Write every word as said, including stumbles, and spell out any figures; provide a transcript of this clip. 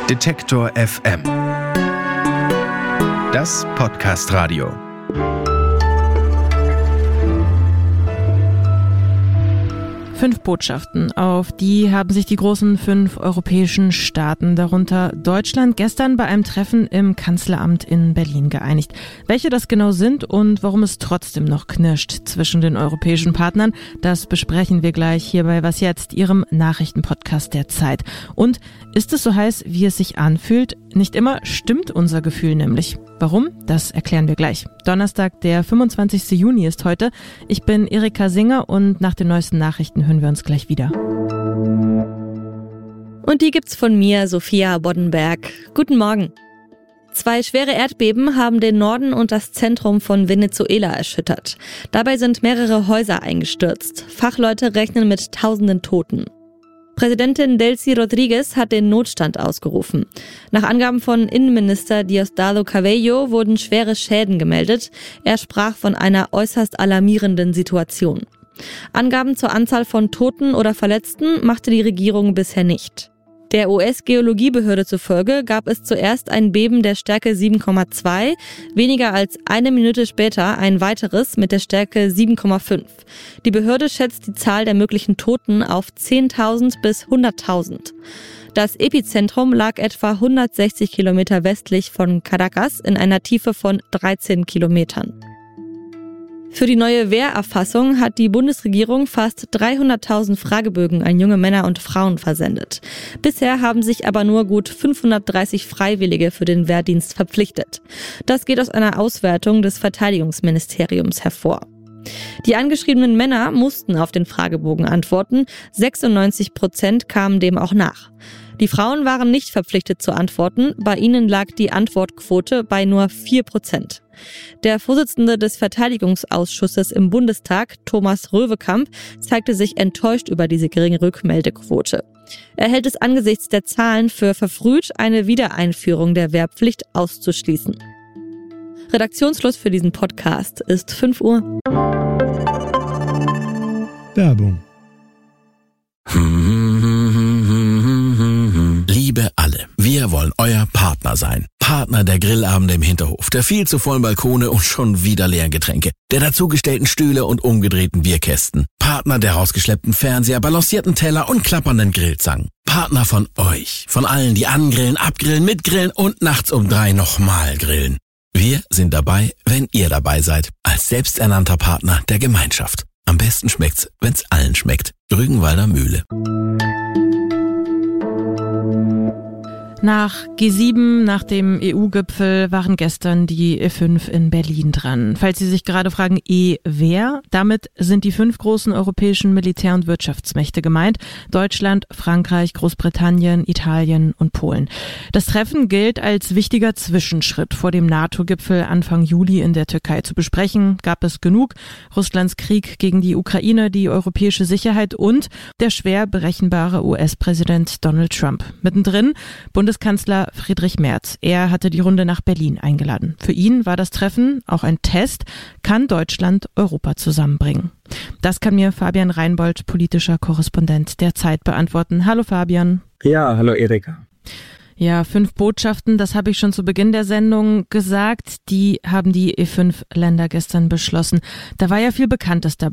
Detektor F M. Das Podcast-Radio. Fünf Botschaften, auf die haben sich die großen fünf europäischen Staaten, darunter Deutschland, gestern bei einem Treffen im Kanzleramt in Berlin geeinigt. Welche das genau sind und warum es trotzdem noch knirscht zwischen den europäischen Partnern, das besprechen wir gleich hier bei Was Jetzt, Ihrem Nachrichtenpodcast der Zeit. Und ist es so heiß, wie es sich anfühlt? Nicht immer stimmt unser Gefühl nämlich. Warum? Das erklären wir gleich. Donnerstag, der fünfundzwanzigsten Juni ist heute. Ich bin Erika Singer und nach den neuesten Nachrichten hören wir uns gleich wieder. Und die gibt's von mir, Sophia Boddenberg. Guten Morgen. Zwei schwere Erdbeben haben den Norden und das Zentrum von Venezuela erschüttert. Dabei sind mehrere Häuser eingestürzt. Fachleute rechnen mit tausenden Toten. Präsidentin Delcy Rodríguez hat den Notstand ausgerufen. Nach Angaben von Innenminister Diosdado Cabello wurden schwere Schäden gemeldet. Er sprach von einer äußerst alarmierenden Situation. Angaben zur Anzahl von Toten oder Verletzten machte die Regierung bisher nicht. Der U S-Geologiebehörde zufolge gab es zuerst ein Beben der Stärke sieben Komma zwei, weniger als eine Minute später ein weiteres mit der Stärke sieben Komma fünf. Die Behörde schätzt die Zahl der möglichen Toten auf zehntausend bis hunderttausend. Das Epizentrum lag etwa hundertsechzig Kilometer westlich von Caracas in einer Tiefe von dreizehn Kilometern. Für die neue Wehrerfassung hat die Bundesregierung fast dreihunderttausend Fragebögen an junge Männer und Frauen versendet. Bisher haben sich aber nur gut fünfhundertdreißig Freiwillige für den Wehrdienst verpflichtet. Das geht aus einer Auswertung des Verteidigungsministeriums hervor. Die angeschriebenen Männer mussten auf den Fragebogen antworten, sechsundneunzig Prozent kamen dem auch nach. Die Frauen waren nicht verpflichtet zu antworten, bei ihnen lag die Antwortquote bei nur vier Prozent. Der Vorsitzende des Verteidigungsausschusses im Bundestag, Thomas Röwekamp, zeigte sich enttäuscht über diese geringe Rückmeldequote. Er hält es angesichts der Zahlen für verfrüht, eine Wiedereinführung der Wehrpflicht auszuschließen. Redaktionsschluss für diesen Podcast ist fünf Uhr. Werbung. Liebe alle, wir wollen euer Partner sein. Partner der Grillabende im Hinterhof, der viel zu vollen Balkone und schon wieder leeren Getränke, der dazugestellten Stühle und umgedrehten Bierkästen. Partner der rausgeschleppten Fernseher, balancierten Teller und klappernden Grillzangen. Partner von euch, von allen, die angrillen, abgrillen, mitgrillen und nachts um drei nochmal grillen. Wir sind dabei, wenn ihr dabei seid, als selbsternannter Partner der Gemeinschaft. Am besten schmeckt's, wenn's allen schmeckt. Rügenwalder Mühle. Nach G sieben, nach dem E U-Gipfel, waren gestern die E fünf in Berlin dran. Falls Sie sich gerade fragen, E wer? Damit sind die fünf großen europäischen Militär- und Wirtschaftsmächte gemeint. Deutschland, Frankreich, Großbritannien, Italien und Polen. Das Treffen gilt als wichtiger Zwischenschritt. Vor dem NATO-Gipfel Anfang Juli in der Türkei zu besprechen, gab es genug. Russlands Krieg gegen die Ukraine, die europäische Sicherheit und der schwer berechenbare U S-Präsident Donald Trump. Mittendrin Bundeskanzler Friedrich Merz. Er hatte die Runde nach Berlin eingeladen. Für ihn war das Treffen auch ein Test. Kann Deutschland Europa zusammenbringen? Das kann mir Fabian Reinbold, politischer Korrespondent der Zeit, beantworten. Hallo Fabian. Ja, hallo Erika. Ja, fünf Botschaften, das habe ich schon zu Beginn der Sendung gesagt. Die haben die E fünf Länder gestern beschlossen. Da war ja viel Bekanntes dabei.